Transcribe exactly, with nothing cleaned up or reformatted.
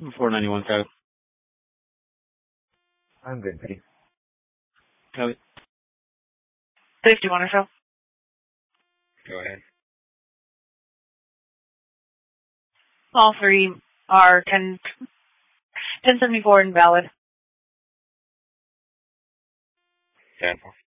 four ninety-one, Kyle. I'm good, buddy. Copy. Safety one or so. Go ahead. All three are ten, ten seventy-four invalid. ten four.